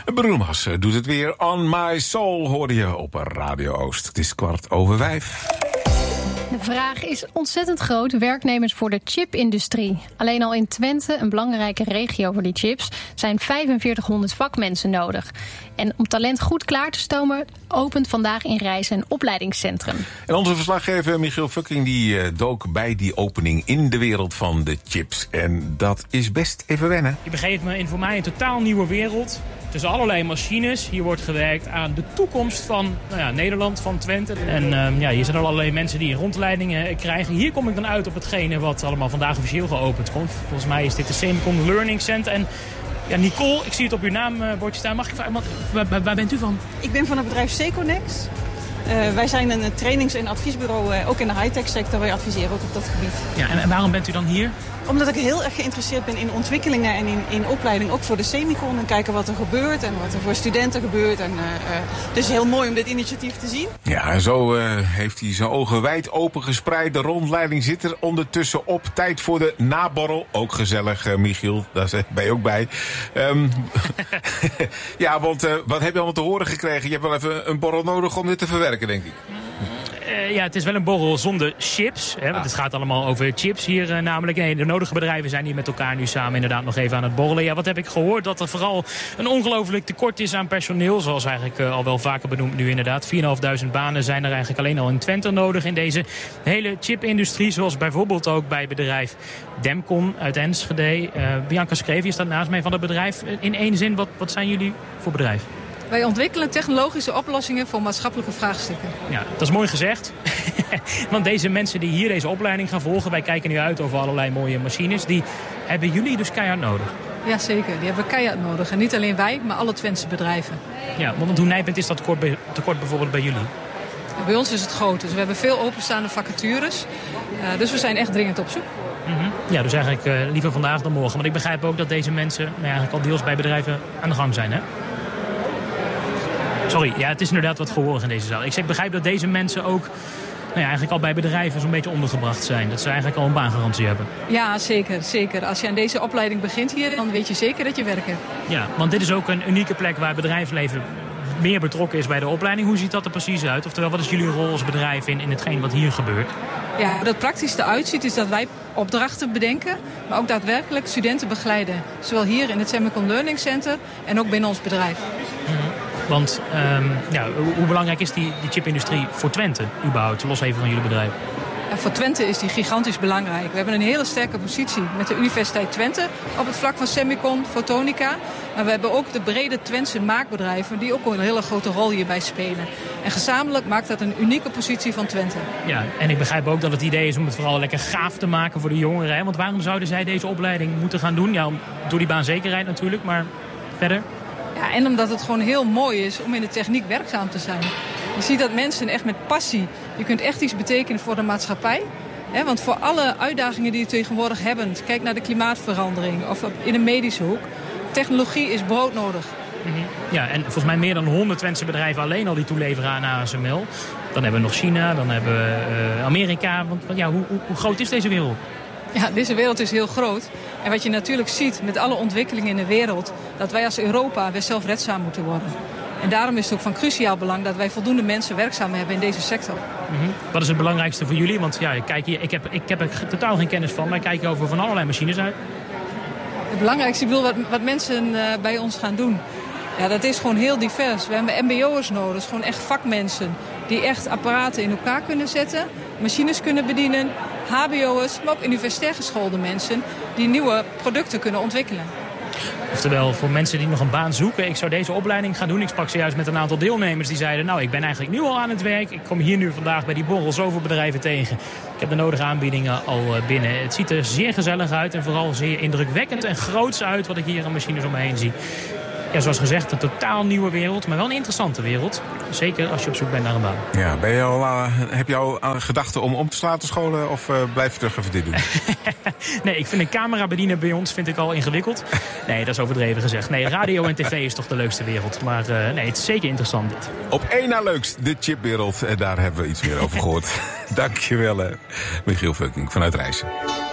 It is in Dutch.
Bruno Mars doet het weer. On My Soul hoorde je op Radio Oost. Het is 5:15. De vraag is ontzettend groot. Werknemers voor de chipindustrie. Alleen al in Twente, een belangrijke regio voor die chips, zijn 4500 vakmensen nodig. En om talent goed klaar te stomen, opent vandaag in Rijssen een opleidingscentrum. En onze verslaggever Michiel Fucking die dook bij die opening in de wereld van de chips. En dat is best even wennen. Je begeeft me in voor mij een totaal nieuwe wereld. Tussen allerlei machines. Hier wordt gewerkt aan de toekomst van Nederland, van Twente. En hier zijn allerlei mensen die rondleidingen krijgen. Hier kom ik dan uit op hetgene wat allemaal vandaag officieel geopend komt. Volgens mij is dit de Semicon Learning Center. En ja, Nicole, ik zie het op uw naambordje staan. Mag ik vragen, waar bent u van? Ik ben van het bedrijf Seconex. Wij zijn een trainings- en adviesbureau, ook in de high-tech sector. Wij adviseren ook op dat gebied. Ja, en waarom bent u dan hier? Omdat ik heel erg geïnteresseerd ben in ontwikkelingen en in opleiding, ook voor de Semicon. En kijken wat er gebeurt en wat er voor studenten gebeurt. En, dus heel mooi om dit initiatief te zien. Ja, en zo heeft hij zijn ogen wijd open gespreid. De rondleiding zit er ondertussen op. Tijd voor de naborrel. Ook gezellig, Michiel. Daar ben je ook bij. Ja, want wat heb je allemaal te horen gekregen? Je hebt wel even een borrel nodig om dit te verwerken, denk ik. Ja, het is wel een borrel zonder chips. Hè, want het gaat allemaal over chips hier namelijk. Nee, de nodige bedrijven zijn hier met elkaar nu samen inderdaad nog even aan het borrelen. Ja, wat heb ik gehoord? Dat er vooral een ongelooflijk tekort is aan personeel. Zoals eigenlijk al wel vaker benoemd nu inderdaad. 4.500 banen zijn er eigenlijk alleen al in Twente nodig in deze hele chipindustrie. Zoals bijvoorbeeld ook bij bedrijf Demcon uit Enschede. Bianca Schreefje staat naast mij van het bedrijf. In één zin, wat zijn jullie voor bedrijf? Wij ontwikkelen technologische oplossingen voor maatschappelijke vraagstukken. Ja, dat is mooi gezegd. Want deze mensen die hier deze opleiding gaan volgen, wij kijken nu uit over allerlei mooie machines, die hebben jullie dus keihard nodig. Jazeker, die hebben we keihard nodig. En niet alleen wij, maar alle Twentse bedrijven. Ja, want hoe nijpend is dat tekort bijvoorbeeld bij jullie? Bij ons is het groot. Dus we hebben veel openstaande vacatures. Dus we zijn echt dringend op zoek. Mm-hmm. Ja, dus eigenlijk liever vandaag dan morgen. Want ik begrijp ook dat deze mensen eigenlijk al deels bij bedrijven aan de gang zijn, hè? Sorry, ja, het is inderdaad wat gehoord in deze zaal. Ik begrijp dat deze mensen ook eigenlijk al bij bedrijven zo'n beetje ondergebracht zijn. Dat ze eigenlijk al een baangarantie hebben. Ja, zeker, zeker. Als je aan deze opleiding begint hier, dan weet je zeker dat je werkt. Ja, want dit is ook een unieke plek waar bedrijfsleven meer betrokken is bij de opleiding. Hoe ziet dat er precies uit? Oftewel, wat is jullie rol als bedrijf in hetgeen wat hier gebeurt? Ja, hoe dat praktisch eruit ziet is dat wij opdrachten bedenken, maar ook daadwerkelijk studenten begeleiden. Zowel hier in het Semicon Learning Center en ook binnen ons bedrijf. Mm-hmm. Want hoe belangrijk is die chipindustrie voor Twente überhaupt, los even van jullie bedrijf? Ja, voor Twente is die gigantisch belangrijk. We hebben een hele sterke positie met de Universiteit Twente op het vlak van semicon, fotonica. Maar we hebben ook de brede Twentse maakbedrijven die ook een hele grote rol hierbij spelen. En gezamenlijk maakt dat een unieke positie van Twente. Ja, en ik begrijp ook dat het idee is om het vooral lekker gaaf te maken voor de jongeren. Hè? Want waarom zouden zij deze opleiding moeten gaan doen? Ja, door die baanzekerheid natuurlijk, maar verder? Ja, en omdat het gewoon heel mooi is om in de techniek werkzaam te zijn. Je ziet dat mensen echt met passie, je kunt echt iets betekenen voor de maatschappij. Want voor alle uitdagingen die we tegenwoordig hebben, kijk naar de klimaatverandering of in de medische hoek, technologie is broodnodig. Mm-hmm. Ja, en volgens mij meer dan 100 Twentse bedrijven alleen al die toeleveren aan ASML. Dan hebben we nog China, dan hebben we Amerika. Want ja, hoe groot is deze wereld? Ja, deze wereld is heel groot. En wat je natuurlijk ziet met alle ontwikkelingen in de wereld, dat wij als Europa weer zelfredzaam moeten worden. En daarom is het ook van cruciaal belang dat wij voldoende mensen werkzaam hebben in deze sector. Mm-hmm. Wat is het belangrijkste voor jullie? Want ja, kijk hier, ik heb er totaal geen kennis van, maar kijk over van allerlei machines uit. Het belangrijkste, ik bedoel, wat mensen bij ons gaan doen, ja, dat is gewoon heel divers. We hebben mbo'ers nodig, gewoon echt vakmensen die echt apparaten in elkaar kunnen zetten, machines kunnen bedienen, hbo'ers, maar ook universitair geschoolde mensen die nieuwe producten kunnen ontwikkelen. Oftewel, voor mensen die nog een baan zoeken, ik zou deze opleiding gaan doen. Ik sprak zojuist met een aantal deelnemers die zeiden, ik ben eigenlijk nu al aan het werk. Ik kom hier nu vandaag bij die borrel zoveel bedrijven tegen. Ik heb de nodige aanbiedingen al binnen. Het ziet er zeer gezellig uit en vooral zeer indrukwekkend en groots uit wat ik hier aan machines om me heen zie. Ja, zoals gezegd, een totaal nieuwe wereld, maar wel een interessante wereld. Zeker als je op zoek bent naar een baan. Ja, heb je al gedachten om te laten scholen of blijf je terug even dit doen? Nee, ik vind een camera bedienen bij ons vind ik al ingewikkeld. Nee, dat is overdreven gezegd. Nee, radio en tv is toch de leukste wereld. Maar nee, het is zeker interessant dit. Op één na leukst, de chipwereld. Daar hebben we iets meer over gehoord. Dankjewel, Michiel Fucking vanuit Rijssen.